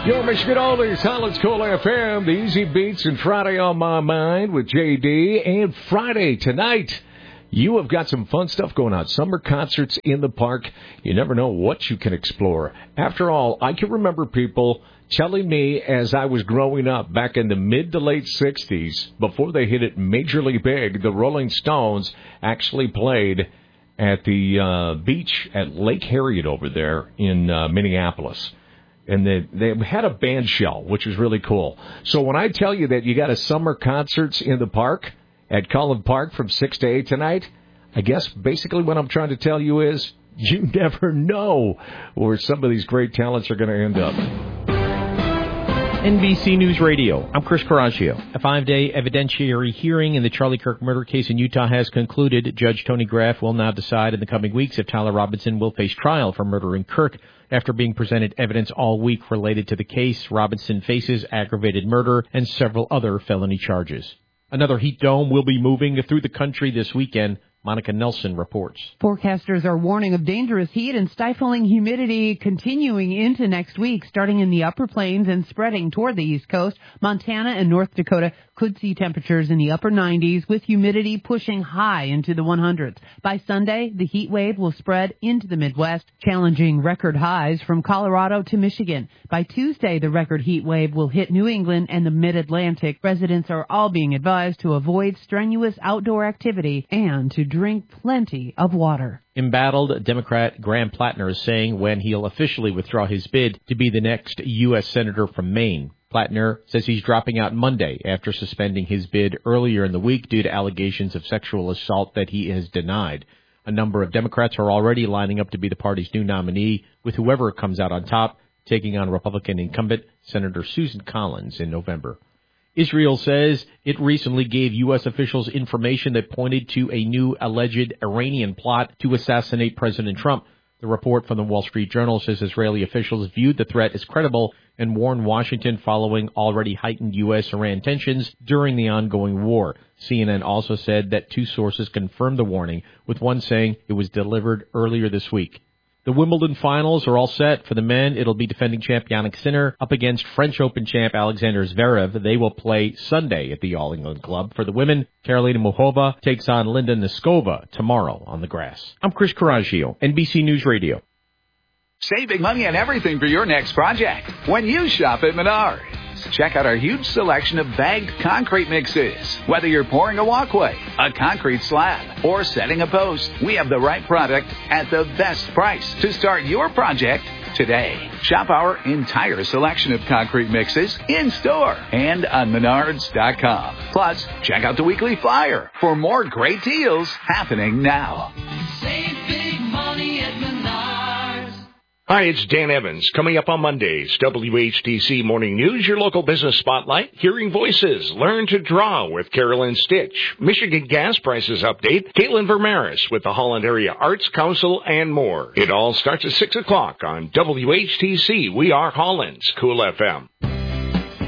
Your Michigan Oldies, Holland's Cool FM, the Easy Beats, and Friday on My Mind with JD. And Friday tonight, you have got some fun stuff going on. Summer concerts in the park. You never know what you can explore. After all, I can remember people telling me as I was growing up back in the mid to late 60s, before they hit it majorly big, the Rolling Stones actually played at the beach at Lake Harriet over there in Minneapolis. And they had a band shell, which was really cool. So when I tell you that you got a summer concerts in the park at Cullen Park from 6 to 8 tonight, I guess basically what I'm trying to tell you is you never know where some of these great talents are going to end up. NBC News Radio. I'm Chris Coraggio. A 5-day evidentiary hearing in the Charlie Kirk murder case in Utah has concluded. Judge Tony Graff will now decide in the coming weeks if Tyler Robinson will face trial for murdering Kirk. After being presented evidence all week related to the case, Robinson faces aggravated murder and several other felony charges. Another heat dome will be moving through the country this weekend. Monica Nelson reports. Forecasters are warning of dangerous heat and stifling humidity continuing into next week, starting in the upper plains and spreading toward the East Coast. Montana and North Dakota could see temperatures in the upper 90s with humidity pushing high into the 100s. By Sunday, the heat wave will spread into the Midwest, challenging record highs from Colorado to Michigan. By Tuesday, the record heat wave will hit New England and the Mid-Atlantic. Residents are all being advised to avoid strenuous outdoor activity and to drink plenty of water. Embattled Democrat Graham Plattner is saying when he'll officially withdraw his bid to be the next U.S. Senator from Maine. Plattner says he's dropping out Monday after suspending his bid earlier in the week due to allegations of sexual assault that he has denied. A number of Democrats are already lining up to be the party's new nominee, with whoever comes out on top taking on Republican incumbent Senator Susan Collins in November. Israel says it recently gave U.S. officials information that pointed to a new alleged Iranian plot to assassinate President Trump. The report from the Wall Street Journal says Israeli officials viewed the threat as credible and warned Washington following already heightened U.S.-Iran tensions during the ongoing war. CNN also said that two sources confirmed the warning, with one saying it was delivered earlier this week. The Wimbledon finals are all set. For the men, it'll be defending champ Jannik Sinner up against French Open champ Alexander Zverev. They will play Sunday at the All England Club. For the women, Karolina Muchova takes on Linda Noskova tomorrow on the grass. I'm Chris Coraggio, NBC News Radio. Saving money on everything for your next project when you shop at Menards. Check out our huge selection of bagged concrete mixes. Whether you're pouring a walkway, a concrete slab, or setting a post, we have the right product at the best price to start your project today. Shop our entire selection of concrete mixes in-store and on Menards.com. Plus, check out the weekly flyer for more great deals happening now. Save big money at Menards. Hi, it's Dan Evans. Coming up on Mondays, WHTC Morning News, your local business spotlight, Hearing Voices, Learn to Draw with Carolyn Stitch, Michigan gas prices update, Caitlin Vermeris with the Holland Area Arts Council, and more. It all starts at 6 o'clock on WHTC. We are Holland's Cool FM.